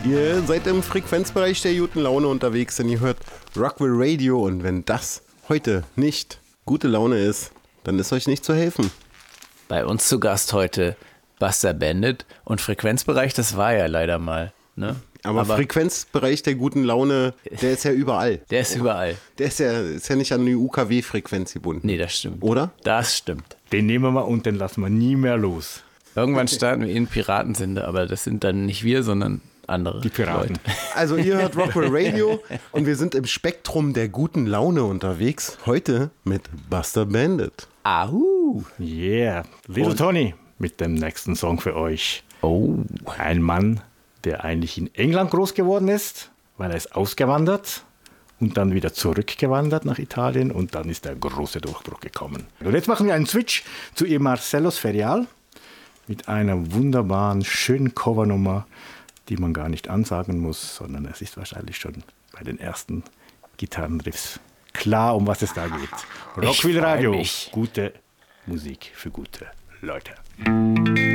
Ihr seid im Frequenzbereich der guten Laune unterwegs, denn ihr hört Rockville Radio und wenn das heute nicht gute Laune ist, dann ist euch nicht zu helfen. Bei uns zu Gast heute Buster Bandit und Frequenzbereich, das war ja leider mal, ne? Aber Frequenzbereich der guten Laune, der ist ja überall. Der ist überall. Der ist ja nicht an die UKW-Frequenz gebunden. Nee, das stimmt. Oder? Das stimmt. Den nehmen wir und den lassen wir nie mehr los. Irgendwann starten wir in Piratensender, aber das sind dann nicht wir, sondern andere Die Piraten. Leute. Also ihr hört Rockville Radio und wir sind im Spektrum der guten Laune unterwegs. Heute mit Buster Bandit. Ahu. Yeah. Little Tony mit dem nächsten Song für euch. Oh. Ein Mann, der eigentlich in England groß geworden ist, weil er ist ausgewandert und dann wieder zurückgewandert nach Italien und dann ist der große Durchbruch gekommen. Und jetzt machen wir einen Switch zu ihr Marcello Sferial mit einer wunderbaren, schönen Covernummer, die man gar nicht ansagen muss, sondern es ist wahrscheinlich schon bei den ersten Gitarrenriffs klar, um was es da geht. Rockville Radio, mich. gute Musik für gute Leute.